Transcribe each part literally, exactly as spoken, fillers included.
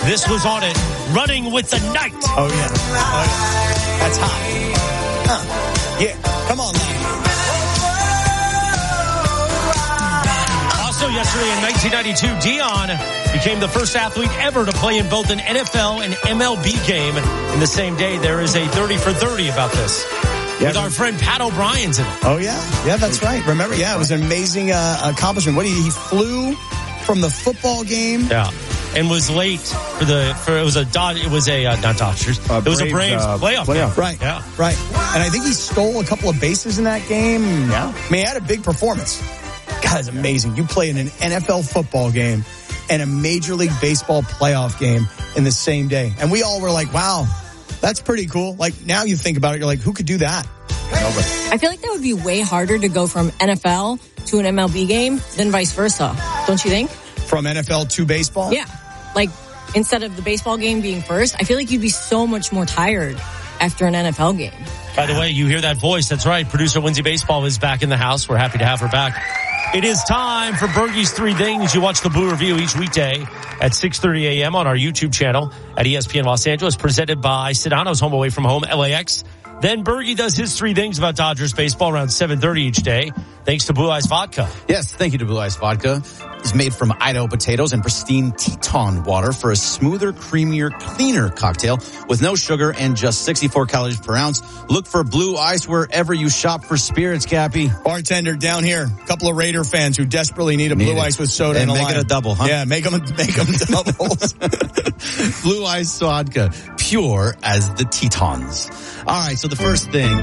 This was on it. Running with the Night. Oh, yeah. Oh, yeah. That's hot. Huh. Yeah. Come on, lady. Also yesterday in nineteen ninety-two, Deion became the first athlete ever to play in both an N F L and M L B game in the same day. There is a thirty for thirty about this. Yeah, with our friend Pat O'Brien's in it. Oh, yeah. Yeah, that's right. Remember, yeah, it was an amazing uh, accomplishment. What did he, he flew from the football game? Yeah. And was late for the, for, it was a, Dod, it was a, uh, not Dodgers, uh, it was Braves, a Braves uh, playoff. playoff. Right. Yeah. Right. And I think he stole a couple of bases in that game. Yeah. I mean, he had a big performance. God, it's amazing. You play in an N F L football game and a Major League Baseball playoff game in the same day. And we all were like, wow, that's pretty cool. Like, now you think about it, you're like, who could do that? Nobody. I feel like that would be way harder to go from N F L to an M L B game than vice versa. Don't you think? From N F L to baseball? Yeah. Like, instead of the baseball game being first, I feel like you'd be so much more tired after an N F L game. By the way, you hear that voice. That's right. Producer Lindsay Baseball is back in the house. We're happy to have her back. It is time for Bergie's Three Things. You watch the Blue Review each weekday at six thirty a.m. on our YouTube channel at E S P N Los Angeles, presented by Sedano's Home Away from Home, L A X. Then Bergie does his three things about Dodgers baseball around seven thirty each day, thanks to Blue Ice Vodka. Yes, thank you to Blue Ice Vodka. It's made from Idaho potatoes and pristine Teton water for a smoother, creamier, cleaner cocktail with no sugar and just sixty-four calories per ounce. Look for Blue Ice wherever you shop for spirits, Cappy. Bartender down here, a couple of Raider fans who desperately need a need Blue it. Ice with soda and and a make lime. it a double, huh? Yeah, make them, make them doubles. Blue Ice Vodka, pure as the Tetons. All right, so the first thing,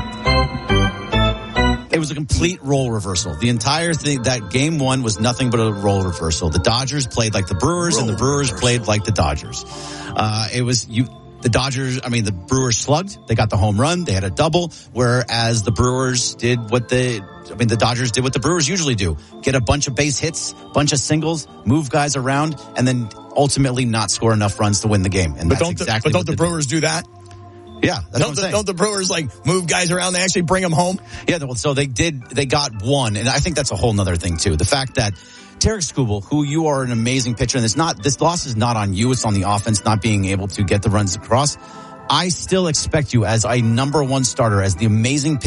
it was a complete role reversal. The entire thing, that game one was nothing but a role reversal. The Dodgers played like the Brewers role and the Brewers reversal. played like the Dodgers. Uh, it was, you, the Dodgers, I mean, the Brewers slugged. They got the home run. They had a double, whereas the Brewers did what they, I mean, the Dodgers did what the Brewers usually do. Get a bunch of base hits, bunch of singles, move guys around, and then ultimately not score enough runs to win the game. And but that's don't exactly the, but don't the Brewers did. do that? Yeah, that's don't, what I'm the, saying. don't the Brewers like move guys around? They actually bring them home? Yeah, well, so they did, they got one, and I think that's a whole nother thing too. The fact that Tarek Skubal, who you are an amazing pitcher, and it's not, this loss is not on you, it's on the offense not being able to get the runs across. I still expect you as a number one starter, as the amazing pitcher